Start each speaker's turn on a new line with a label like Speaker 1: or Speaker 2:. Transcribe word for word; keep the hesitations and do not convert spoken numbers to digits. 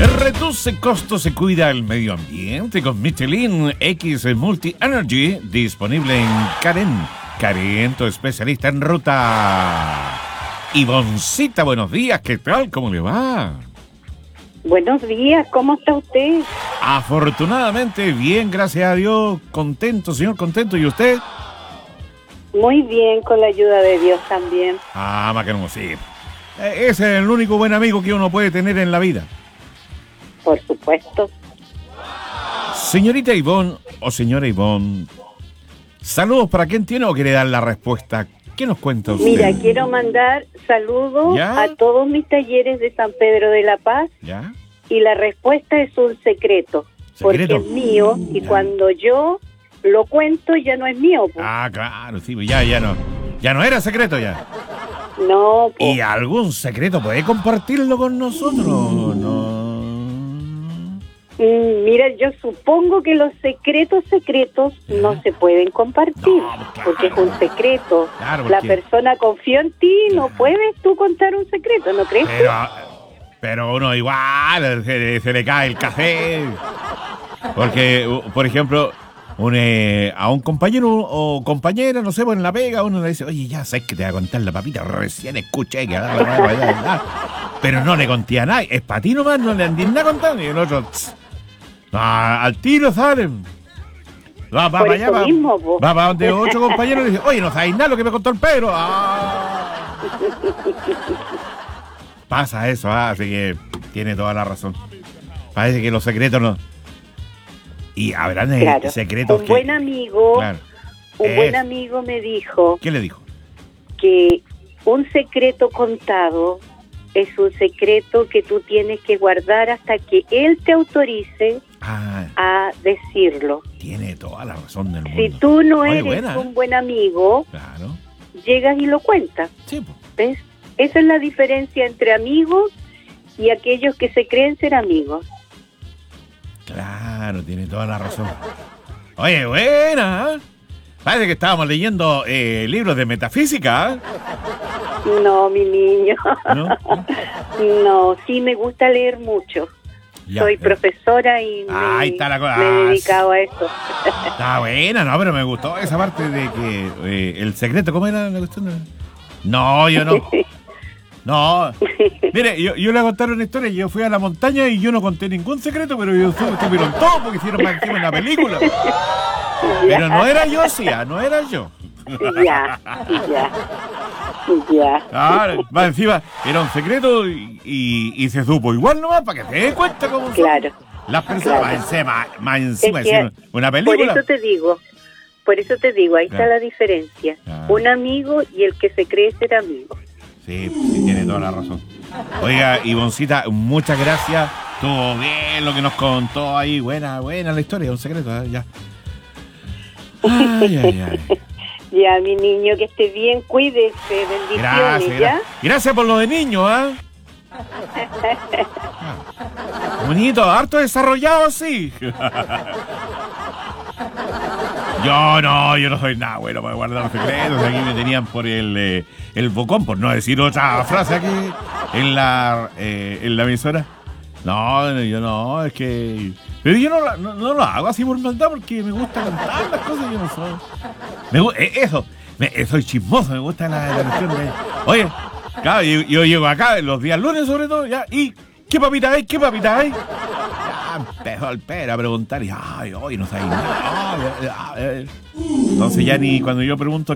Speaker 1: Reduce costos y cuida el medio ambiente con Michelin X Multi Energy, disponible en Karen. Karen, tu especialista en ruta. Ivoncita, buenos días, ¿qué tal? ¿Cómo le va?
Speaker 2: Buenos días, ¿cómo está usted?
Speaker 1: Afortunadamente, bien, gracias a Dios. Contento, señor, contento. ¿Y usted?
Speaker 2: Muy bien, con la ayuda de Dios también.
Speaker 1: Ah, más que no, sí. Ese es el único buen amigo que uno puede tener en la vida.
Speaker 2: Por supuesto.
Speaker 1: Señorita Ivonne o señora Ivonne, ¿saludos para quién tiene o quiere dar la respuesta? ¿Qué nos cuenta usted?
Speaker 2: Mira, quiero mandar saludos
Speaker 1: ¿Ya?
Speaker 2: a todos mis talleres de San Pedro de la Paz.
Speaker 1: ¿Ya?
Speaker 2: Y la respuesta es un secreto, porque
Speaker 1: ¿Secreto?
Speaker 2: es mío y
Speaker 1: Ya.
Speaker 2: cuando yo lo cuento ya no es mío. Po.
Speaker 1: Ah, claro, sí, ya, ya no. Ya no era secreto ya.
Speaker 2: No, po.
Speaker 1: ¿Y algún secreto puede compartirlo con nosotros? No.
Speaker 2: Mm, mira, yo supongo que los secretos secretos
Speaker 1: ¿Ya?
Speaker 2: no se pueden compartir,
Speaker 1: No, claro.
Speaker 2: porque es un secreto.
Speaker 1: Claro,
Speaker 2: La
Speaker 1: porque-
Speaker 2: persona confía en ti, no
Speaker 1: Claro.
Speaker 2: puedes tú contar un secreto, ¿no crees?
Speaker 1: Pero, pero uno igual, se, se le cae el café. Porque, u- por ejemplo, un, eh, a un compañero o compañera, no sé, pues en la pega, uno le dice, oye, ya sabes que te voy a contar la papita, recién escuché que... Pero no le conté a nadie, es para ti nomás, no le andé nada contando. Y el otro, tss, ah, al tiro salen. Va, va
Speaker 2: Por
Speaker 1: para allá,
Speaker 2: eso
Speaker 1: va,
Speaker 2: mismo, po.
Speaker 1: va para donde ocho compañeros y dice, oye, no sabéis nada lo que me contó el Pedro. Ah. Pasa eso, ah, así que tiene toda la razón. Parece que los secretos no... Y habrán eh,
Speaker 2: Claro.
Speaker 1: secretos
Speaker 2: Un
Speaker 1: que...
Speaker 2: buen amigo,
Speaker 1: Claro.
Speaker 2: un
Speaker 1: Es-
Speaker 2: buen amigo me dijo
Speaker 1: ¿Qué le dijo?
Speaker 2: que un secreto contado es un secreto que tú tienes que guardar hasta que él te autorice
Speaker 1: Ah,
Speaker 2: a decirlo.
Speaker 1: tiene toda la razón del mundo.
Speaker 2: Si tú no
Speaker 1: Oye,
Speaker 2: eres
Speaker 1: buena, ¿eh?
Speaker 2: un buen amigo,
Speaker 1: Claro.
Speaker 2: llegas y lo cuentas.
Speaker 1: Sí, pues.
Speaker 2: ¿Ves? Esa es la diferencia entre amigos y aquellos que se creen ser amigos.
Speaker 1: Claro, tiene toda la razón. Oye, buena, ¿eh? Parece que estábamos leyendo eh, libros de metafísica, ¿eh?
Speaker 2: No, mi niño.
Speaker 1: ¿No?
Speaker 2: No, sí me gusta leer mucho.
Speaker 1: Ya,
Speaker 2: Soy
Speaker 1: eh.
Speaker 2: profesora y me,
Speaker 1: Ahí está la cosa.
Speaker 2: me he
Speaker 1: Ah,
Speaker 2: dedicado a eso.
Speaker 1: Está buena, no, pero me gustó esa parte de que eh, el secreto, ¿cómo era la cuestión? No, yo no. No. Mire, yo, yo le voy a contar una historia. Yo fui a la montaña y yo no conté ningún secreto, pero yo estuvieron todos porque hicieron más encima en la película. Pero no era yo, sí, ah, no era yo.
Speaker 2: Ya, ya, ya.
Speaker 1: Claro, más encima era un secreto y, y, y se supo igual nomás para que te des cuenta cómo son
Speaker 2: Claro.
Speaker 1: las personas.
Speaker 2: Claro.
Speaker 1: Más encima, más encima
Speaker 2: Es que
Speaker 1: hicieron una
Speaker 2: Por
Speaker 1: película.
Speaker 2: eso te digo, por eso te digo, ahí
Speaker 1: Claro.
Speaker 2: está la diferencia.
Speaker 1: Claro.
Speaker 2: Un amigo y el que se cree ser amigo.
Speaker 1: Sí, sí, tiene toda la razón. Oiga, Ivoncita, muchas gracias. Estuvo bien lo que nos contó ahí. Buena, buena la historia, un secreto, ¿eh? Ya. Ay, ay, ay.
Speaker 2: Ya, mi niño, que esté bien, cuídese, bendiciones,
Speaker 1: Gracias,
Speaker 2: ¿ya?
Speaker 1: gra- gracias por lo de niño, ¿ah? Bonito, harto desarrollado, sí. Yo no, yo no soy nada bueno para guardar secretos. Aquí me tenían por el, eh, el bocón, por no decir otra frase aquí en la, eh, en la emisora. No, yo no, es que... Pero yo no, la- no, no lo hago así por maldad porque me gusta contar las cosas, yo no soy... Me, gu- eh, eso, me, eh, soy chismoso, me gusta la, la cuestión de... Oye, claro, yo, yo llego acá los días lunes sobre todo, ya, y... ¿Qué papita hay? ¿Qué papita hay? Ya empezó el Pedro a preguntar y... Ay, hoy no sabéis nada. Ay, ay, ay. Entonces ya ni cuando yo pregunto